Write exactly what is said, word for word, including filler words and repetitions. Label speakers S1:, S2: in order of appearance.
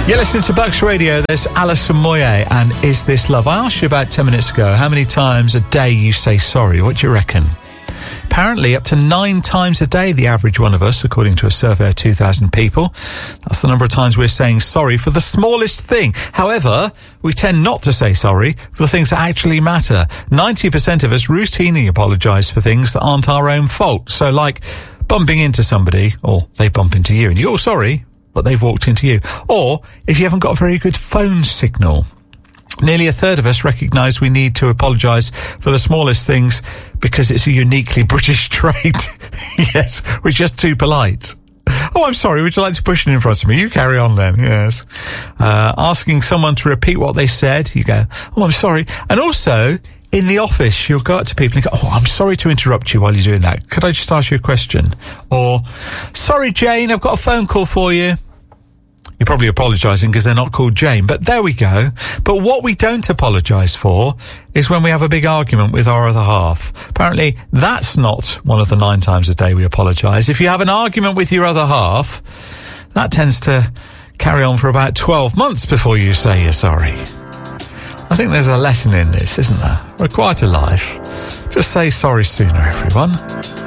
S1: You're listening to Bucks Radio. There's Alison Moyet and Is This Love? I asked you about ten minutes ago how many times a day you say sorry. What do you reckon? Apparently up to nine times a day, the average one of us, according to a survey of two thousand people. That's the number of times we're saying sorry for the smallest thing. However, we tend not to say sorry for the things that actually matter. ninety percent of us routinely apologise for things that aren't our own fault. So like bumping into somebody, or they bump into you and you're oh, sorry, but they've walked into you. Or if you haven't got a very good phone signal. Nearly a third of us recognise we need to apologise for the smallest things because it's a uniquely British trait. Yes, we're just too polite. Oh, I'm sorry, would you like to push it in front of me? You carry on then, yes. Uh, asking someone to repeat what they said, you go, oh, I'm sorry. And also, in the office, you'll go up to people and go, oh, I'm sorry to interrupt you while you're doing that. Could I just ask you a question? Or, sorry, Jane, I've got a phone call for you. You're probably apologising because they're not called Jane, but there we go. But what we don't apologise for is when we have a big argument with our other half. Apparently, that's not one of the nine times a day we apologise. If you have an argument with your other half, that tends to carry on for about twelve months before you say you're sorry. I think there's a lesson in this, isn't there? We're quite alive. Just say sorry sooner, everyone.